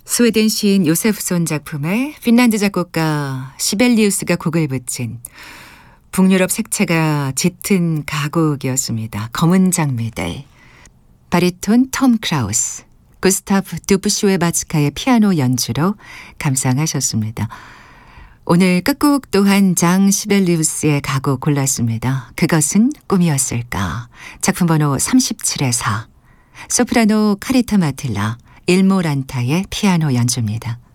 스웨덴 시인 요세프손 작품에 핀란드 작곡가 시벨리우스가 곡을 붙인 북유럽 색채가 짙은 가곡이었습니다. 검은 장미들. 바리톤 톰 크라우스, 구스타프 두프슈에바츠카의 피아노 연주로 감상하셨습니다. 오늘 끝곡 또한 장 시벨리우스의 가곡 골랐습니다. 그것은 꿈이었을까. 작품 번호 37의 4. 소프라노 카리타 마틸라, 일모란타의 피아노 연주입니다.